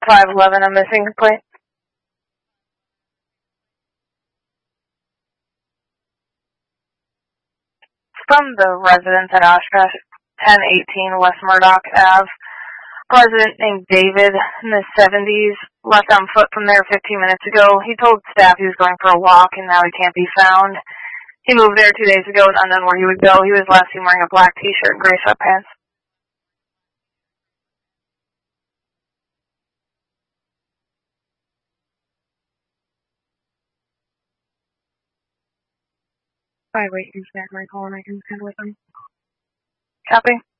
511, a missing complaint. From the residence at Oshkosh, 1018 West Murdoch Ave. Resident named David in his 70s left on foot from there 15 minutes ago. He told staff he was going for a walk and now he can't be found. He moved there 2 days ago and unknown where he would go. He was last seen wearing a black t-shirt and gray sweatpants. Wait, he's back. I can send with him. Copy.